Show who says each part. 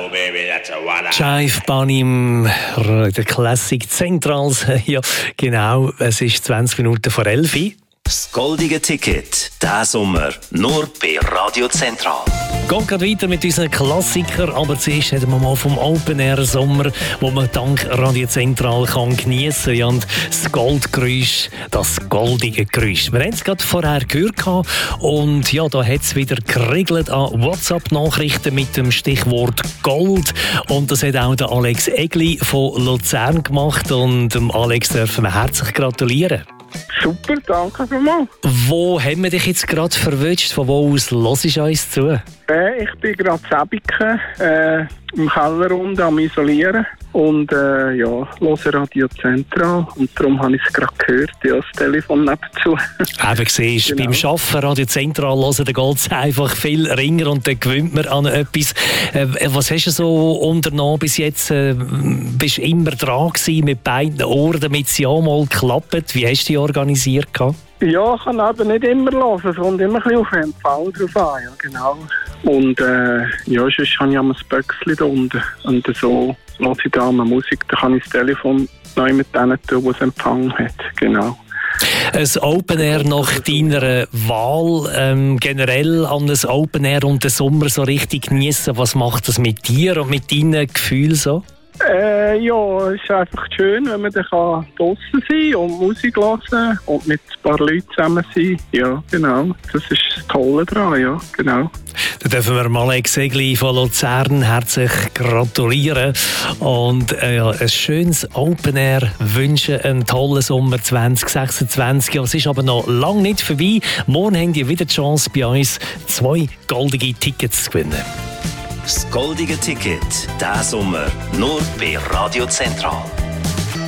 Speaker 1: baby, that's a one.
Speaker 2: Jive Bunny im der Classic Zentrals. Ja, genau. Es ist 20 Minuten vor 11 Uhr.
Speaker 3: Das goldige Ticket, diesen Sommer, nur bei Radio Zentral.
Speaker 2: Geht gerade weiter mit unseren Klassikern, aber zuerst reden wir mal vom Open Air Sommer, wo man dank Radio Zentral kann geniessen kann. Und das Goldgeräusch, das goldige Geräusch. Wir haben es gerade vorher gehört und ja, da hat es wieder geregelt an WhatsApp-Nachrichten mit dem Stichwort Gold. Und das hat auch der Alex Egli von Luzern gemacht. Und dem Alex dürfen wir herzlich gratulieren.
Speaker 4: Super, danke vielmals.
Speaker 2: Wo haben wir dich jetzt gerade verwünscht? Von wo aus hörst du uns zu?
Speaker 4: Ich bin gerade in Säbiken, im Keller unten am Isolieren und höre Radio Zentral und darum habe ich es gerade gehört, ja, das Telefon nebenzu.
Speaker 2: Eben siehst, genau. Beim Arbeiten Radio Zentral hören, da geht es einfach viel ringer und dann gewöhnt man an etwas. Was hast du so unternommen bis jetzt? Bist du immer dran gewesen mit beiden Ohren, damit es ja mal klappt? Wie hast du dich organisiert?
Speaker 4: Ja, ich kann eben nicht immer hören, es kommt immer ein bisschen auf den Empfang drauf an, ja, genau. Und sonst habe ich einmal ein Böckchen da unten und so höre ich da mal Musik, da kann ich das Telefon neu mit denen tun, die es Empfang hat, genau.
Speaker 2: Ein Open Air nach deiner Wahl, generell an ein Open Air und den Sommer so richtig genießen, was macht das mit dir und mit deinen Gefühlen so?
Speaker 4: Es ist einfach schön, wenn man dann draussen sein kann und Musik hören und mit ein paar Leuten zusammen sein. Ja, genau. Das ist das Tolle daran, ja, genau.
Speaker 2: Dann dürfen wir Alex Egli von Luzern herzlich gratulieren und ein schönes Open Air wünschen, einen tollen Sommer 2026. Ja, es ist aber noch lange nicht vorbei. Morgen haben ihr wieder die Chance, bei uns 2 goldige Tickets zu gewinnen.
Speaker 3: Das goldige Ticket, diesen Sommer, nur bei Radio Zentral.